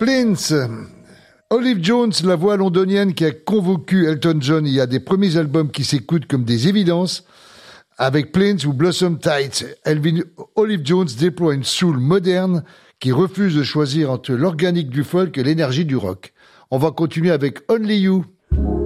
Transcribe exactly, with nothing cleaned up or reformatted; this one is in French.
Prince. Olive Jones, la voix londonienne qui a convoqué Elton John, il y a des premiers albums qui s'écoutent comme des évidences. Avec Prince ou Blossom Tights, Elvin Olive Jones déploie une soul moderne qui refuse de choisir entre l'organique du folk et l'énergie du rock. On va continuer avec Only You.